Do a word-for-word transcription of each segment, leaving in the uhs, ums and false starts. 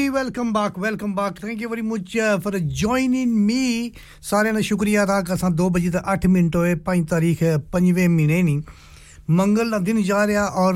ji welcome back welcome back thank you very much for joining me सारे ने शुक्रिया अदा करसा दो बजे ते आठ मिनट होए पाँच तारीख पांचवें महीने नी मंगल दा दिन जा रहा और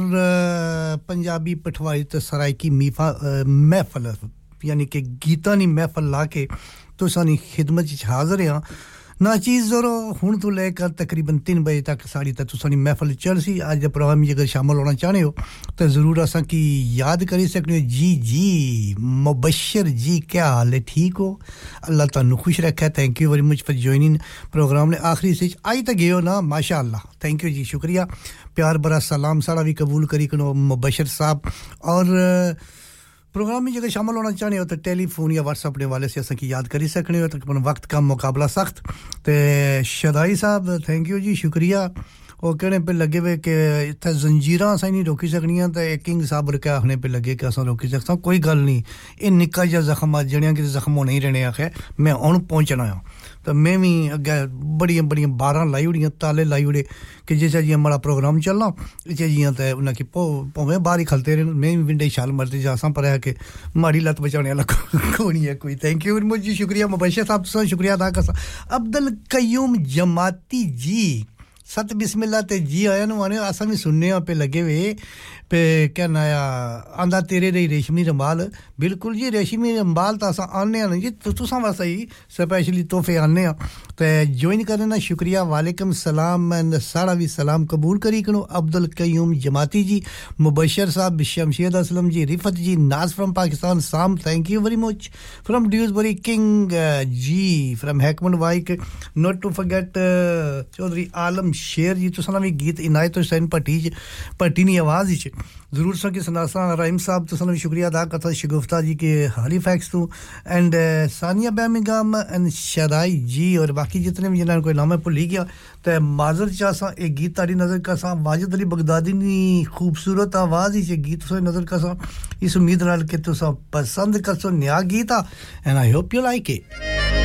पंजाबी पठवाई ते सराइकी मीफा महफिल यानी कि गीता नी महफिल लाके तुसानी खिदमत च हाजिर हां ना चीज जरो हुन तो लेकर तकरीबन तीन बजे तक साड़ी तक तुसानी महफिल चल सी आज दे प्रोग्राम में अगर शामिल होना चाहते हो तो जरूर असा की याद करी सकने हो जी जी मुबशर जी क्या हाल है ठीक हो अल्लाह तानु खुश रखे thank you very much for joining programme ने आखिरी से आई तक गयो ना माशाअल्लाह थैंक यू जी शुक्रिया प्यार भरा सलाम सारा भी कबूल करी कनो मुबशर साहब और प्रोग्राम में जगह शामिल होना चाहते हो तो टेलीफोन या व्हाट्सएप ने वाले से असा की याद करी सकने हो तकरीबन वक्त का मुकाबला सख्त ते शदाई साहब थैंक यू जी शुक्रिया ओ कहने पे लगे वे के इथे जंजीरां असा नहीं रोकी सकनियां ते किंग साहब के आखने पे लगे कि असा रोकी सकता कोई गल नहीं ये निक्का जा जख्म जणियां के जख्म होने ही रहने आखे मैं हुन पहुंचना है तो मैं भी अगे बड़ी बड़ी बारह लाई उड़ियां ताले लाई उड़े कि जैसा जी हमारा प्रोग्राम चलना इचे जियां ते उना की पोवे बाहर ही खलते रहे मैं भी विंडे छाल मारते जासा पर है कि माड़ी लत बचाने वाला कोई नहीं है कोई थैंक यू वेरी मच जी शुक्रिया मुबशर साहब से शुक्रिया अदा करसा अब्दुल कयूम जमाती जी सत बिस्मिल्लाह ते जी आया नु आने असा भी सुनने पे लगे वे पे कहना आंदा तेरे रे रेशमी रंबाल बिल्कुल जी रेशमी रंबाल ता असा आने आ जी तुसा वास्ते ही स्पेशली तोहफे आने आ ते ज्वाइन करने ना शुक्रिया वालेकुम सलाम एंड सारा भी सलाम कबूल करी कनो अब्दुल कयूम जमाती जी मुबशर साहब शमशेद असलम जी रिफत जी नाज फ्रॉम पाकिस्तान साम thank you very much from Dewsbury king ji from हैकमंड वाइक नॉट टू फॉरगेट चौधरी आलम शेर जी तुसा भी गीत इनायत हुसैन पट्टी पट्टी नी आवाज ही जरूर सा के सनासा राइम साहब तुसा भी शुक्रिया अदा करता शगुफ्ता जी के हैलिफैक्स तो and Sania Birmingham and Shaddai जी और बाकी जितने भी जिन्होंने कोई नाम है भूल गया ते माजर चासा एक गीत तारी नजर का सा वाजिद अली बगदादी नी खूबसूरत आवाज ही गीत से नजर का सा इस उम्मीद नाल के तुसा पसंद कर सो नया गीत and I hope you like it